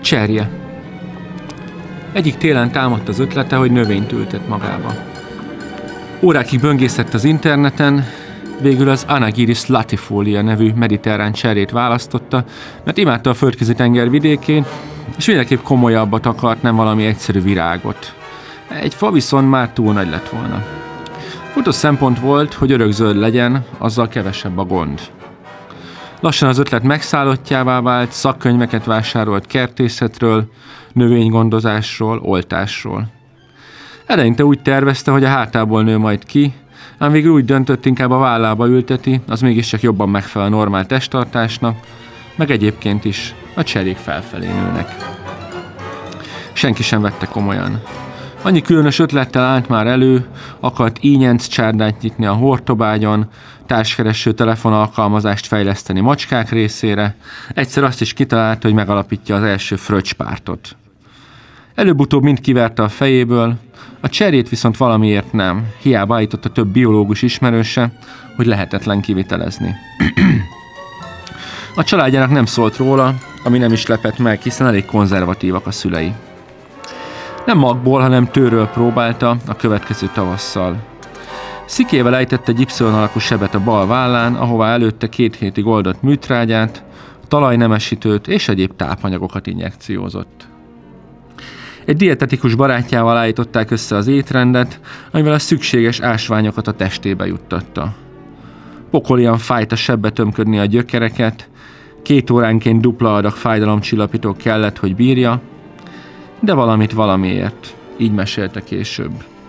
Cserje. Egyik télen támadt az ötlete, hogy növényt ültet magába. Órákig böngészett az interneten, végül az Anagyris latifolia nevű mediterrán cserjét választotta, mert imádta a földközi tenger vidékén, és mindenképp komolyabbat akart, nem valami egyszerű virágot. Egy fa viszont már túl nagy lett volna. Fontos szempont volt, hogy örökzöld legyen, azzal kevesebb a gond. Lassan az ötlet megszállottjává vált, szakkönyveket vásárolt kertészetről, növénygondozásról, oltásról. Eleinte úgy tervezte, hogy a hátából nő majd ki, ám végül úgy döntött, inkább a vállába ülteti, az mégiscsak jobban megfelel a normál testtartásnak, meg egyébként is a cserjék felfelé nőnek. Senki sem vette komolyan. Annyi különös ötlettel állt már elő, akart ínyenc csárdát nyitni a hortobágyon, társkereső telefonalkalmazást fejleszteni macskák részére, egyszer azt is kitalálta, hogy megalapítja az első fröccspártot. Előbb-utóbb mind kiverte a fejéből, a cserjét viszont valamiért nem, hiába állította több biológus ismerőse, hogy lehetetlen kivitelezni. A családjának nem szólt róla, ami nem is lepett meg, hiszen elég konzervatívak a szülei. Nem magból, hanem tőről próbálta a következő tavasszal. Szikével ejtett egy Y alakú sebet a bal vállán, ahová előtte 2 hétig oldott műtrágyát, talajnemesítőt és egyéb tápanyagokat injekciózott. Egy dietetikus barátjával állították össze az étrendet, amivel a szükséges ásványokat a testébe juttatta. Pokolian fájt a sebbe tömködni a gyökereket, 2 óránként dupla adag fájdalomcsillapító kellett, hogy bírja, de valamit valamiért, így mesélte később.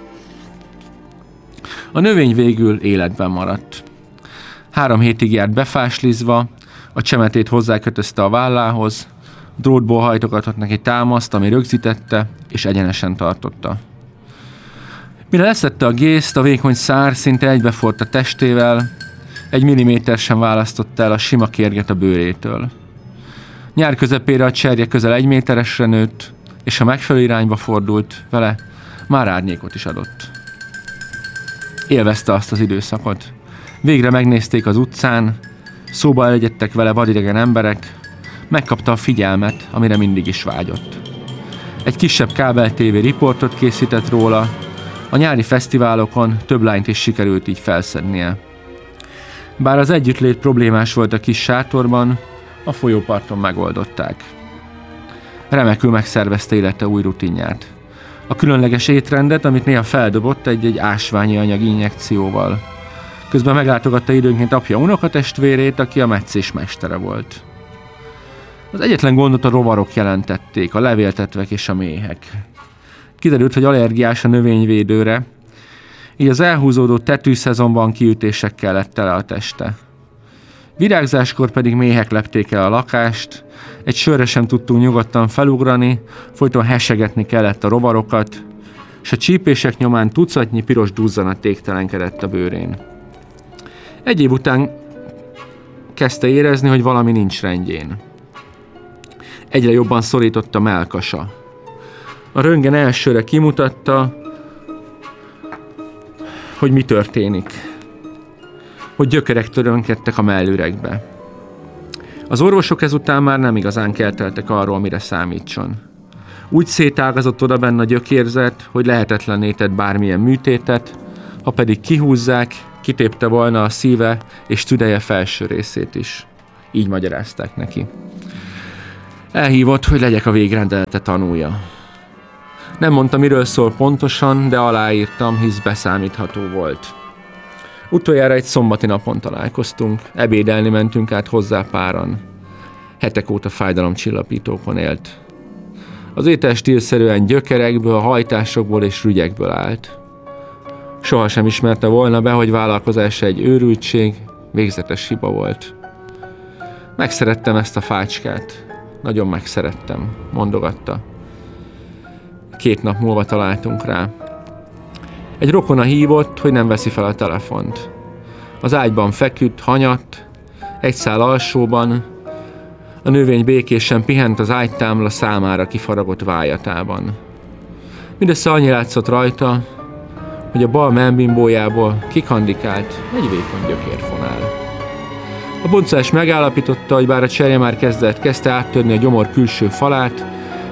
A növény végül életben maradt. 3 hétig járt befáslizva, a csemetét hozzákötözte a vállához, drótból hajtogatott neki támaszt, ami rögzítette, és egyenesen tartotta. Mire leszedte a gészt, a vékony szár szinte egybeforrt a testével, 1 milliméter sem választotta el a sima kérget a bőrétől. Nyár közepére a cserje közel 1 méteresre nőtt, és ha megfelelő irányba fordult vele, már árnyékot is adott. Élvezte azt az időszakot. Végre megnézték az utcán, szóba elegyedtek vele vadidegen emberek, megkapta a figyelmet, amire mindig is vágyott. Egy kisebb kábel TV riportot készített róla, a nyári fesztiválokon több lányt is sikerült így felszednie. Bár az együttlét problémás volt a kis sátorban, a folyóparton megoldották. Remekül megszervezte élete új rutinját. A különleges étrendet, amit néha feldobott egy ásványi anyag injekcióval. Közben meglátogatta időnként apja unokatestvérét, aki a metszés mestere volt. Az egyetlen gondot a rovarok jelentették, a levéltetvek és a méhek. Kiderült, hogy allergiás a növényvédőre, így az elhúzódó tetűszezonban kiütésekkel lett tele a teste. Virágzáskor pedig méhek lepték el a lakást, egy sörre sem tudtunk nyugodtan felugrani, folyton hesegetni kellett a rovarokat, és a csípések nyomán tucatnyi piros duzzanat égtelenkedett a bőrén. 1 év után kezdte érezni, hogy valami nincs rendjén. Egyre jobban szorított a mellkasa. A röntgen elsőre kimutatta, hogy mi történik. Hogy gyökerek törönkedtek a mellüregbe. Az orvosok ezután már nem igazán kelteltek arról, mire számítson. Úgy szétágazott oda benne a gyökérzet, hogy lehetetlenné tett bármilyen műtétet, ha pedig kihúzzák, kitépte volna a szíve és tüdeje felső részét is. Így magyarázták neki. Elhívott, hogy legyek a végrendelete tanúja. Nem mondta, miről szól pontosan, de aláírtam, hisz beszámítható volt. Utoljára egy szombati napon találkoztunk, ebédelni mentünk át hozzá páran. Hetek óta fájdalomcsillapítókon élt. Az étel stílszerűen gyökerekből, hajtásokból és rügyekből állt. Sohasem ismerte volna be, hogy vállalkozása egy őrültség, végzetes hiba volt. Megszerettem ezt a fácskát. Nagyon megszerettem, mondogatta. 2 nap múlva találtunk rá. Egy rokona hívott, hogy nem veszi fel a telefont. Az ágyban feküdt, hanyatt, egy szál alsóban, a növény békésen pihent az ágytámla számára kifaragott vájatában. Mindössze annyi látszott rajta, hogy a bal mellbimbójából kikandikált egy vékony gyökérfonál. A boncolás megállapította, hogy bár a cserje már kezdte áttörni a gyomor külső falát,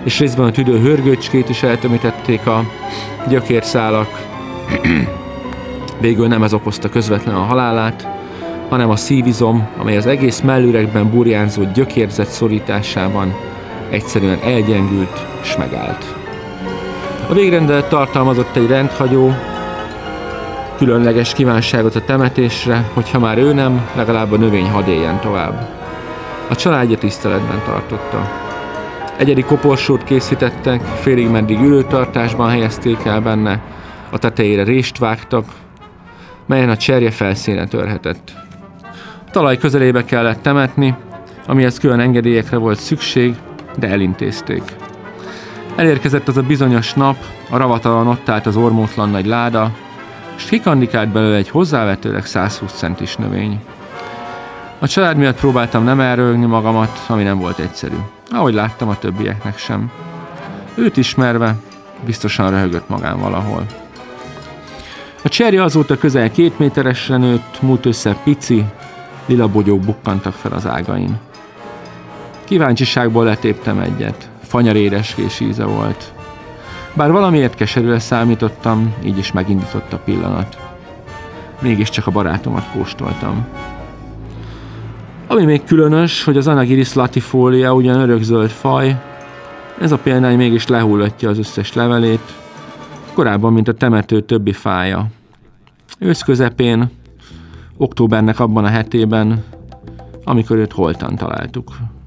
és részben a tüdő hörgőcskét is eltömítették a gyökérszálak. Végül nem ez okozta közvetlen a halálát, hanem a szívizom, amely az egész mellüregben burjánzó gyökérzet szorításában egyszerűen elgyengült és megállt. A végrendelet tartalmazott egy rendhagyó, különleges kívánságot a temetésre, hogyha már ő nem, legalább a növény hadd éljen tovább. A családja tiszteletben tartotta. Egyedi koporsót készítettek, félig meddig ülőtartásban helyezték el benne, a tetejére rést vágtak, melyen a cserje felszíne törhetett. A talaj közelébe kellett temetni, amihez külön engedélyekre volt szükség, de elintézték. Elérkezett az a bizonyos nap, a ravatalon ott állt az ormótlan nagy láda, és kikandikált belőle egy hozzávetőleg 120 centis növény. A család miatt próbáltam nem elröhögni magamat, ami nem volt egyszerű. Ahogy láttam, a többieknek sem. Őt ismerve, biztosan röhögött magán valahol. A cserje azóta közel 2 méteresre nőtt, múlt össze pici, lila bogyók bukkantak fel az ágain. Kíváncsiságból letéptem egyet, fanyar édeskés íze volt. Bár valamiért keserűre számítottam, így is megindított a pillanat. Mégiscsak a barátomat kóstoltam. Ami még különös, hogy az Anagyris latifolia ugyan örökzöld faj, ez a példány mégis lehullatja az összes levelét, korábban, mint a temető többi fája. Ősz közepén, októbernek abban a hetében, amikor őt holtan találtuk.